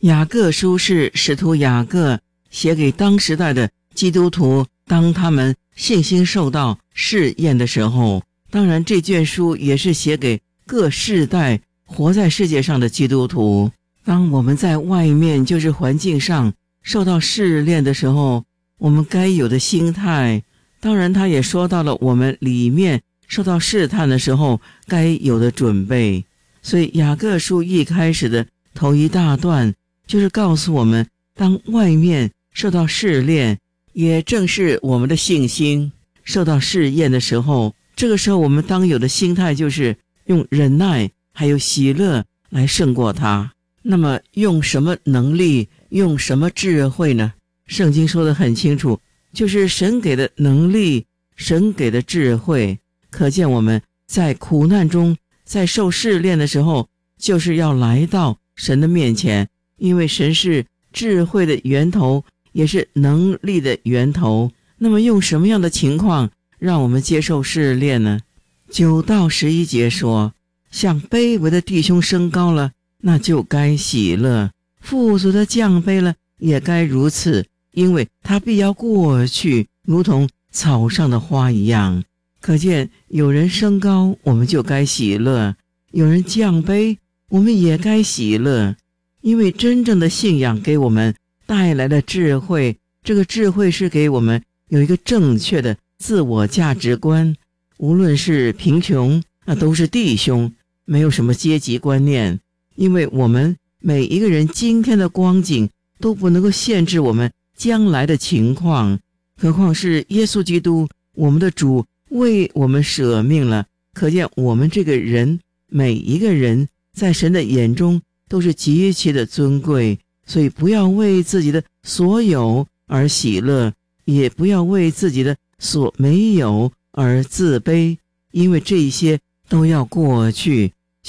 雅各书是使徒雅各写给当时代的基督徒，当他们信心受到试验的时候。当然这卷书也是写给各世代活在世界上的基督徒。当我们在外面就是环境上受到试炼的时候，我们该有的心态，当然他也说到了我们里面受到试探的时候该有的准备。所以雅各书一开始的头一大段就是告诉我们，当外面受到试炼，也正是我们的信心受到试验的时候，这个时候我们当有的心态就是用忍耐还有喜乐来胜过它。那么用什么能力，用什么智慧呢？圣经说得很清楚，就是神给的能力，神给的智慧。可见我们在苦难中，在受试炼的时候，就是要来到神的面前，因为神是智慧的源头，也是能力的源头。那么用什么样的情况让我们接受试炼呢？9到11节说，像卑微的弟兄升高了，那就该喜乐；富足的降卑了，也该如此，因为他必要过去，如同草上的花一样。可见有人升高，我们就该喜乐；有人降卑，我们也该喜乐。因为真正的信仰给我们带来了智慧，这个智慧是给我们有一个正确的自我价值观。无论是贫穷，那都是弟兄，没有什么阶级观念。因为我们每一个人今天的光景都不能够限制我们将来的情况，何况是耶稣基督，我们的主为我们舍命了。可见我们这个人，每一个人在神的眼中都是极其的尊贵。所以不要为自己的所有而喜乐，也不要为自己的所没有而自卑，因为这些都要过去。